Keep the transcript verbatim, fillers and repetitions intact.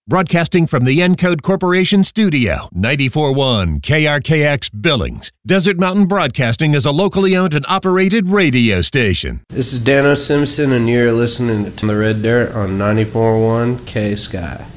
Broadcasting from the Encode Corporation studio, ninety-four point one K R K X Billings. Desert Mountain Broadcasting is a locally owned and operated radio station. This is Dano Simpson, and you're listening to The Red Dirt on ninety-four point one K Sky.